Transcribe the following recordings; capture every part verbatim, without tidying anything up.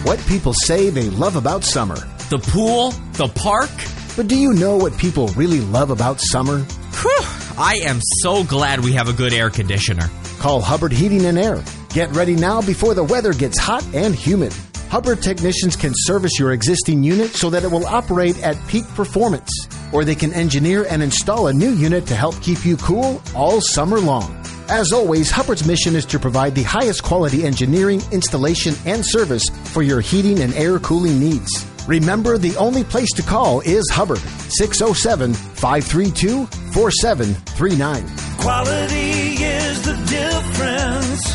what people say they love about summer. The pool, the park. But do you know what people really love about summer? Whew, I am so glad we have a good air conditioner. Call Hubbard Heating and Air. Get ready now before the weather gets hot and humid. Hubbard technicians can service your existing unit so that it will operate at peak performance, or they can engineer and install a new unit to help keep you cool all summer long. As always, Hubbard's mission is to provide the highest quality engineering, installation, and service for your heating and air cooling needs. Remember, the only place to call is Hubbard, six oh seven, five three two, four seven three nine. Quality is the difference.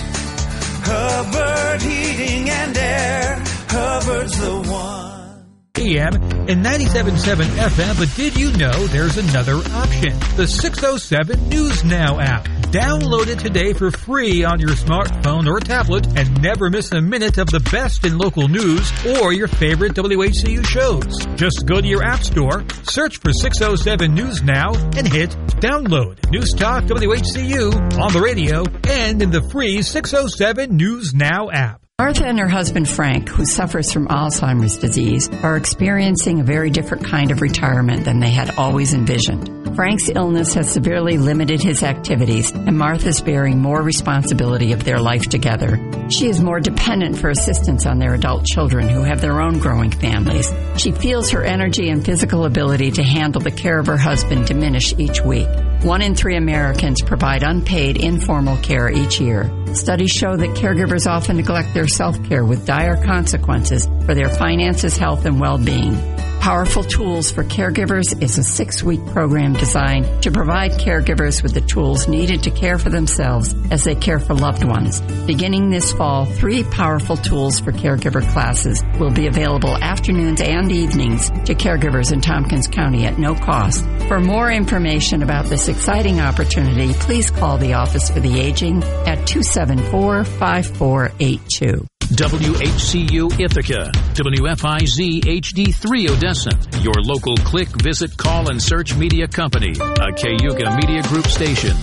Hubbard Heating and Air. Hubbard's the one. A M and ninety-seven point seven F M, but did you know there's another option? The six oh seven News Now app. Download it today for free on your smartphone or tablet and never miss a minute of the best in local news or your favorite W H C U shows. Just go to your app store, search for six oh seven News Now, and hit download. News Talk W H C U on the radio and in the free six oh seven News Now app. Martha and her husband Frank, who suffers from Alzheimer's disease, are experiencing a very different kind of retirement than they had always envisioned. Frank's illness has severely limited his activities, and Martha's bearing more responsibility of their life together. She is more dependent for assistance on their adult children who have their own growing families. She feels her energy and physical ability to handle the care of her husband diminish each week. One in three Americans provide unpaid informal care each year. Studies show that caregivers often neglect their self-care with dire consequences for their finances, health, and well-being. Powerful Tools for Caregivers is a six-week program designed to provide caregivers with the tools needed to care for themselves as they care for loved ones. Beginning this fall, three Powerful Tools for Caregiver classes will be available afternoons and evenings to caregivers in Tompkins County at no cost. For more information about this exciting opportunity, please call the Office for the Aging at two seven four, five four eight two. W H C U Ithaca, W F I Z H D three Odessa, your local click, visit, call, and search media company, a Cayuga Media Group station.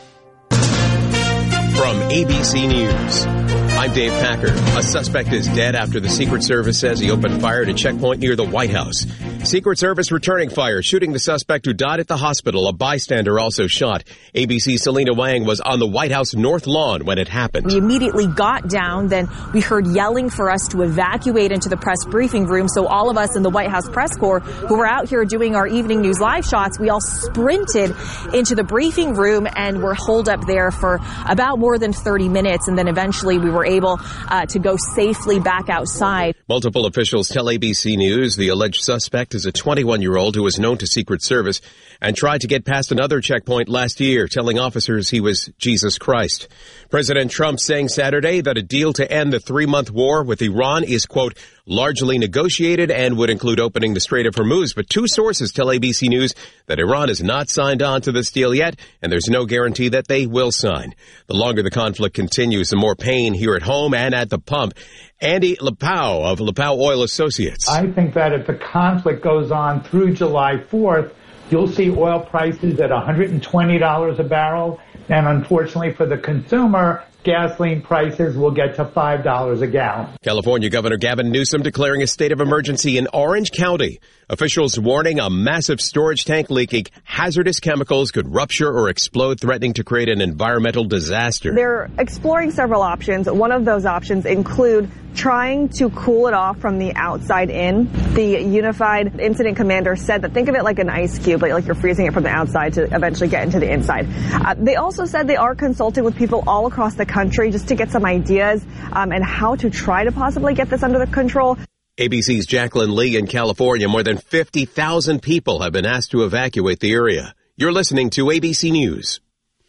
From A B C News, I'm Dave Packer. A suspect is dead after the Secret Service says he opened fire at a checkpoint near the White House. Secret Service returning fire, shooting the suspect who died at the hospital. A bystander also shot. A B C's Selena Wang was on the White House North Lawn when it happened. We immediately got down. Then we heard yelling for us to evacuate into the press briefing room. So all of us in the White House press corps who were out here doing our evening news live shots, we all sprinted into the briefing room and were holed up there for about more than thirty minutes. And then eventually we were able uh, to go safely back outside. Multiple officials tell A B C News the alleged suspect is a twenty-one-year-old who was known to Secret Service and tried to get past another checkpoint last year, telling officers he was Jesus Christ. President Trump saying Saturday that a deal to end the three-month war with Iran is, quote, largely negotiated and would include opening the Strait of Hormuz. But two sources tell A B C News that Iran has not signed on to this deal yet, and there's no guarantee that they will sign. The longer the conflict continues, the more pain here at home and at the pump. Andy Lepau of Lepau Oil Associates. I think that if the conflict goes on through July fourth, you'll see oil prices at one hundred twenty dollars a barrel. And unfortunately for the consumer, gasoline prices will get to five dollars a gallon. California Governor Gavin Newsom declaring a state of emergency in Orange County. Officials warning a massive storage tank leaking hazardous chemicals could rupture or explode, threatening to create an environmental disaster. They're exploring several options. One of those options include trying to cool it off from the outside in. The Unified Incident Commander said that think of it like an ice cube, like you're freezing it from the outside to eventually get into the inside. Uh, they also said they are consulting with people all across the country just to get some ideas um, and how to try to possibly get this under the control. A B C's Jacqueline Lee in California. More than fifty thousand people have been asked to evacuate the area. You're listening to A B C News.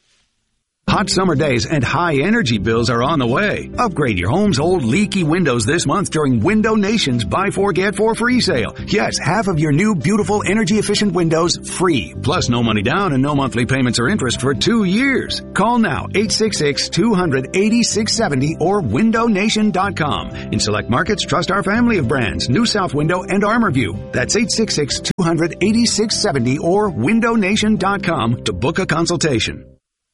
Hot summer days and high energy bills are on the way. Upgrade your home's old leaky windows this month during Window Nation's Buy Four Get Four free sale. Yes, half of your new beautiful energy efficient windows free. Plus no money down and no monthly payments or interest for two years. Call now eight six six, two hundred, eighty-six seventy or window nation dot com. In select markets, trust our family of brands, New South Window and ArmorView. That's eight six six, two hundred, eighty-six seventy or window nation dot com to book a consultation.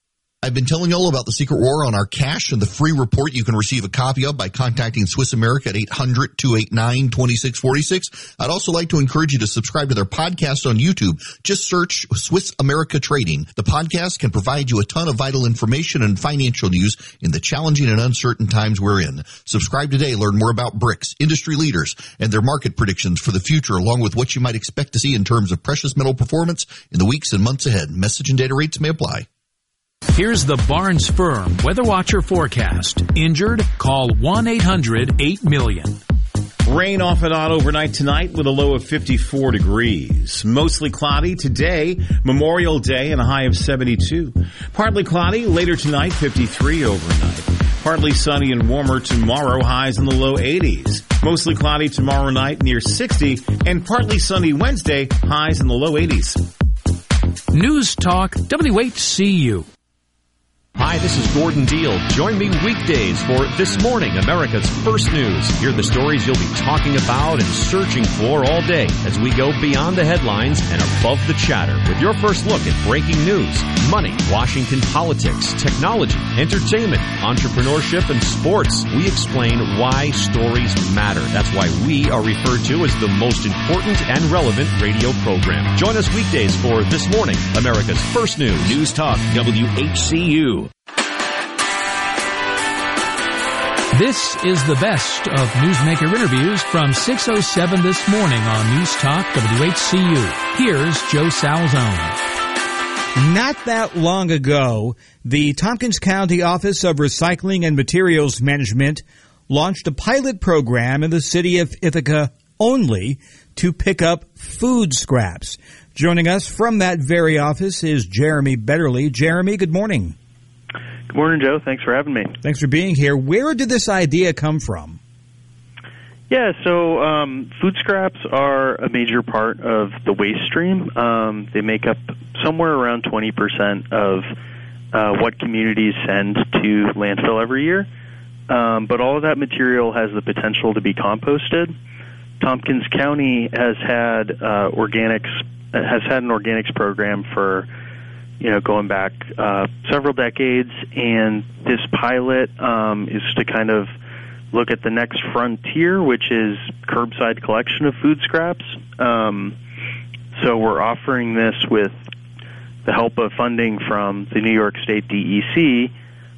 I've been telling you all about the Secret War on our cash and the free report you can receive a copy of by contacting Swiss America at eight hundred, two eight nine, two six four six. I'd also like to encourage you to subscribe to their podcast on YouTube. Just search Swiss America Trading. The podcast can provide you a ton of vital information and financial news in the challenging and uncertain times we're in. Subscribe today. Learn more about BRICS, industry leaders, and their market predictions for the future, along with what you might expect to see in terms of precious metal performance in the weeks and months ahead. Message and data rates may apply. Here's the Barnes Firm Weather Watcher forecast. Injured? Call one eight hundred eight million. Rain off and on overnight tonight with a low of fifty-four degrees. Mostly cloudy today, Memorial Day, and a high of seventy-two. Partly cloudy later tonight, fifty-three overnight. Partly sunny and warmer tomorrow, highs in the low eighties. Mostly cloudy tomorrow night, near sixty, and partly sunny Wednesday, highs in the low eighties. News Talk W H C U. Hi, this is Gordon Deal. Join me weekdays for This Morning, America's First News. Hear the stories you'll be talking about and searching for all day as we go beyond the headlines and above the chatter with your first look at breaking news, money, Washington politics, technology, entertainment, entrepreneurship, and sports. We explain why stories matter. That's why we are referred to as the most important and relevant radio program. Join us weekdays for This Morning, America's First News. News Talk W H C U. This is the best of Newsmaker interviews from six oh seven this morning on News Talk W H C U. Here's Joe Salzone. Not that long ago, the Tompkins County Office of Recycling and Materials Management launched a pilot program in the city of Ithaca only to pick up food scraps. Joining us from that very office is Jeremy Betterly. Jeremy, good morning. Good morning, Joe. Thanks for having me. Thanks for being here. Where did this idea come from? Yeah, so um, food scraps are a major part of the waste stream. Um, they make up somewhere around twenty percent of uh, what communities send to landfill every year. Um, but all of that material has the potential to be composted. Tompkins County has had uh, organics has had an organics program for you know, going back uh, several decades, and this pilot um, is to kind of look at the next frontier, which is curbside collection of food scraps. Um, so we're offering this with the help of funding from the New York State D E C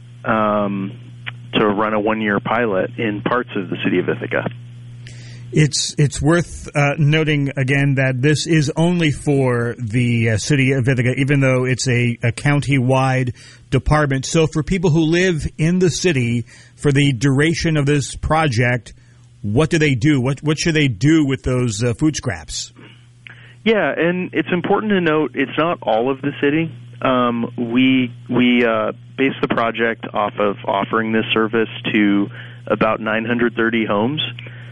um, to run a one-year pilot in parts of the city of Ithaca. It's it's worth uh, noting again that this is only for the uh, city of Ithaca, even though it's a, a county-wide department. So for people who live in the city for the duration of this project, what do they do? What what should they do with those uh, food scraps? Yeah, and it's important to note it's not all of the city. Um, we we uh, base the project off of offering this service to about nine hundred thirty homes.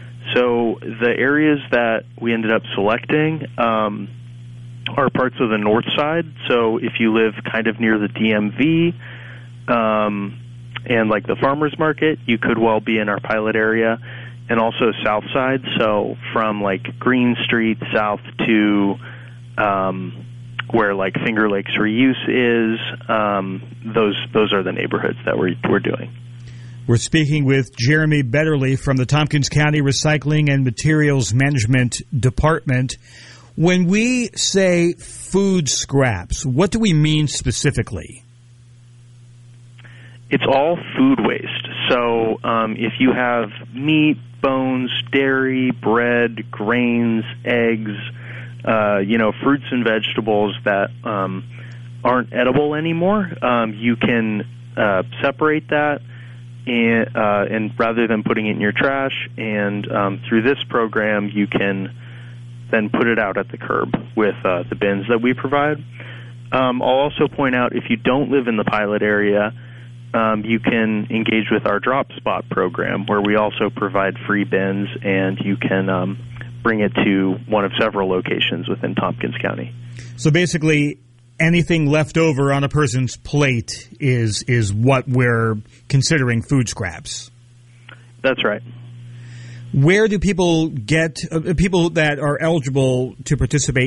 So the areas that we ended up selecting um, are parts of the north side. So if you live kind of near the D M V um, and like the farmers market, you could well be in our pilot area. And also south side, so from like Green Street south to um, where like Finger Lakes Reuse is, um, those those are the neighborhoods that we're we're doing. We're speaking with Jeremy Betterly from the Tompkins County Recycling and Materials Management Department. When we say food scraps, what do we mean specifically? It's all food waste. So um, if you have meat, bones, dairy, bread, grains, eggs, uh, you know, fruits and vegetables that um, aren't edible anymore, um, you can uh, separate that. And, uh, and rather than putting it in your trash, and um, through this program, you can then put it out at the curb with uh, the bins that we provide. Um, I'll also point out, if you don't live in the pilot area, um, you can engage with our Drop Spot program, where we also provide free bins, and you can um, bring it to one of several locations within Tompkins County. So basically, anything left over on a person's plate is is what we're considering food scraps. That's right. Where do people get uh, people that are eligible to participate